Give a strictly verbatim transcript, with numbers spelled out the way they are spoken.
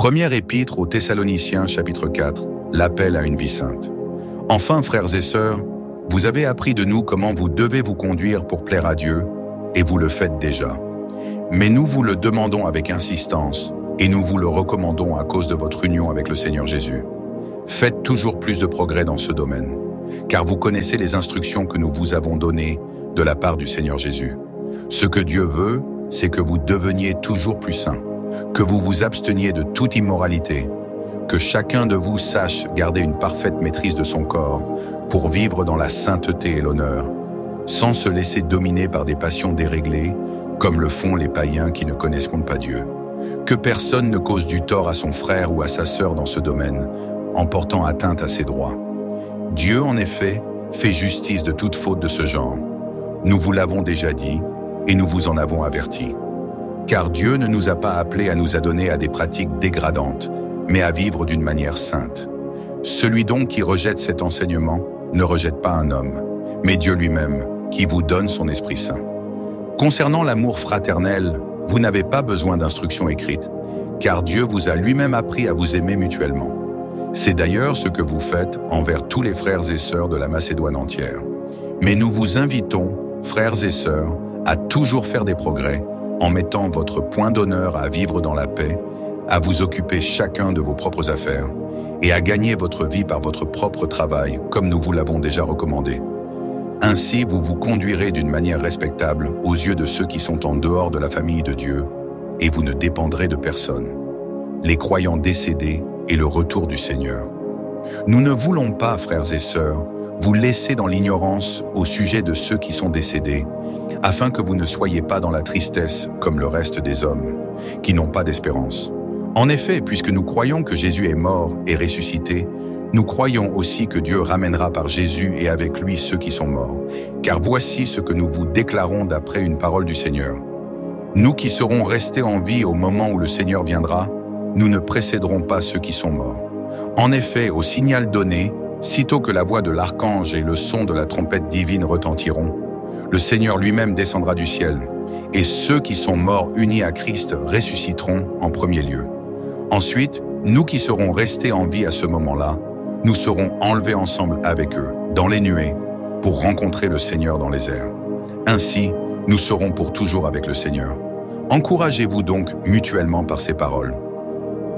Première épître aux Thessaloniciens, chapitre quatre, l'appel à une vie sainte. Enfin, frères et sœurs, vous avez appris de nous comment vous devez vous conduire pour plaire à Dieu, et vous le faites déjà. Mais nous vous le demandons avec insistance, et nous vous le recommandons à cause de votre union avec le Seigneur Jésus. Faites toujours plus de progrès dans ce domaine, car vous connaissez les instructions que nous vous avons données de la part du Seigneur Jésus. Ce que Dieu veut, c'est que vous deveniez toujours plus saints, que vous vous absteniez de toute immoralité, que chacun de vous sache garder une parfaite maîtrise de son corps pour vivre dans la sainteté et l'honneur, sans se laisser dominer par des passions déréglées, comme le font les païens qui ne connaisseront pas Dieu. Que personne ne cause du tort à son frère ou à sa sœur dans ce domaine, en portant atteinte à ses droits. Dieu, en effet, fait justice de toute faute de ce genre. Nous vous l'avons déjà dit, et nous vous en avons averti. Car Dieu ne nous a pas appelés à nous adonner à des pratiques dégradantes, mais à vivre d'une manière sainte. Celui donc qui rejette cet enseignement ne rejette pas un homme, mais Dieu lui-même, qui vous donne son Esprit Saint. Concernant l'amour fraternel, vous n'avez pas besoin d'instructions écrites, car Dieu vous a lui-même appris à vous aimer mutuellement. C'est d'ailleurs ce que vous faites envers tous les frères et sœurs de la Macédoine entière. Mais nous vous invitons, frères et sœurs, à toujours faire des progrès, en mettant votre point d'honneur à vivre dans la paix, à vous occuper chacun de vos propres affaires, et à gagner votre vie par votre propre travail, comme nous vous l'avons déjà recommandé. Ainsi, vous vous conduirez d'une manière respectable aux yeux de ceux qui sont en dehors de la famille de Dieu, et vous ne dépendrez de personne. Les croyants décédés et le retour du Seigneur. Nous ne voulons pas, frères et sœurs, vous laisser dans l'ignorance au sujet de ceux qui sont décédés, afin que vous ne soyez pas dans la tristesse comme le reste des hommes, qui n'ont pas d'espérance. En effet, puisque nous croyons que Jésus est mort et ressuscité, nous croyons aussi que Dieu ramènera par Jésus et avec lui ceux qui sont morts. Car voici ce que nous vous déclarons d'après une parole du Seigneur. Nous qui serons restés en vie au moment où le Seigneur viendra, nous ne précéderons pas ceux qui sont morts. En effet, au signal donné, sitôt que la voix de l'archange et le son de la trompette divine retentiront, le Seigneur lui-même descendra du ciel, et ceux qui sont morts unis à Christ ressusciteront en premier lieu. Ensuite, nous qui serons restés en vie à ce moment-là, nous serons enlevés ensemble avec eux, dans les nuées, pour rencontrer le Seigneur dans les airs. Ainsi, nous serons pour toujours avec le Seigneur. Encouragez-vous donc mutuellement par ces paroles.